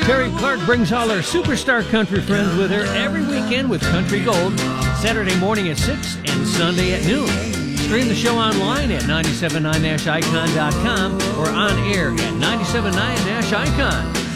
Terry Clark brings all her superstar country friends with her every weekend with Country Gold, Saturday morning at 6 and Sunday at noon. Stream the show online at 979-icon.com or on air at 979-icon.